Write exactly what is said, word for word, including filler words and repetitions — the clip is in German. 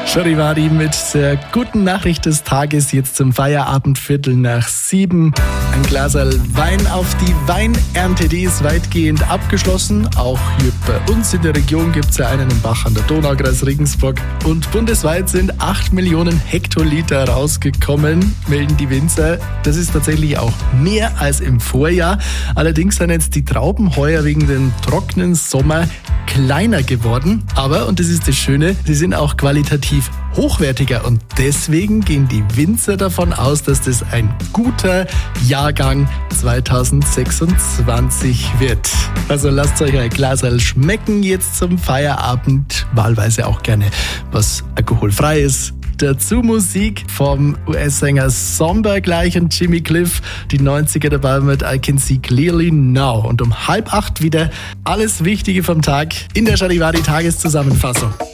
Charivari mit der guten Nachricht des Tages, jetzt zum Feierabend, Viertel nach sieben. Ein Glaserl Wein auf die Weinernte, die ist weitgehend abgeschlossen. Auch hier bei uns in der Region gibt es ja einen im Bach an der Donau, Kreis Regensburg. Und bundesweit sind acht Millionen Hektoliter rausgekommen, melden die Winzer. Das ist tatsächlich auch mehr als im Vorjahr. Allerdings sind jetzt die Trauben heuer wegen dem trockenen Sommer kleiner geworden. Aber, und das ist das Schöne, sie sind auch qualitativ hochwertiger und deswegen gehen die Winzer davon aus, dass das ein guter Jahrgang zweitausendsechsundzwanzig wird. Also lasst euch ein Glaserl schmecken jetzt zum Feierabend, wahlweise auch gerne was alkoholfreies. Dazu Musik vom U S-Sänger Somber gleich und Jimmy Cliff, die neunziger dabei mit I Can See Clearly Now. Und um halb acht wieder alles Wichtige vom Tag in der Charivari Tageszusammenfassung.